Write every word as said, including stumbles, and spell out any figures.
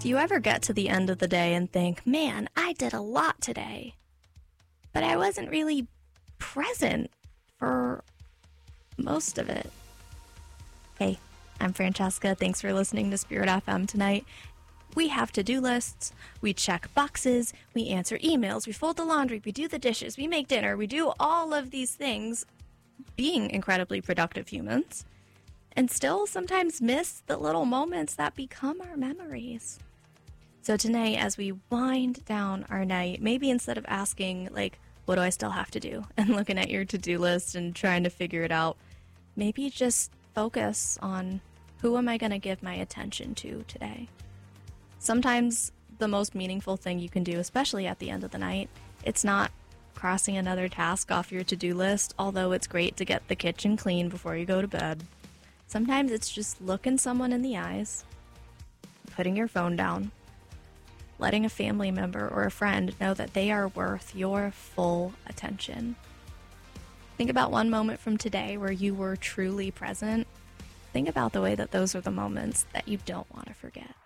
Do you ever get to the end of the day and think, man, I did a lot today, but I wasn't really present for most of it? Hey, I'm Francesca. Thanks for listening to Spirit F M tonight. We have to-do lists, we check boxes, we answer emails, we fold the laundry, we do the dishes, we make dinner, we do all of these things, being incredibly productive humans, and still sometimes miss the little moments that become our memories. So tonight, as we wind down our night, maybe instead of asking, like, what do I still have to do, and looking at your to-do list and trying to figure it out, maybe just focus on who am I going to give my attention to today. Sometimes the most meaningful thing you can do, especially at the end of the night, it's not crossing another task off your to-do list, although it's great to get the kitchen clean before you go to bed. Sometimes it's just looking someone in the eyes, putting your phone down, letting a family member or a friend know that they are worth your full attention. Think about one moment from today where you were truly present. Think about the way that those are the moments that you don't want to forget.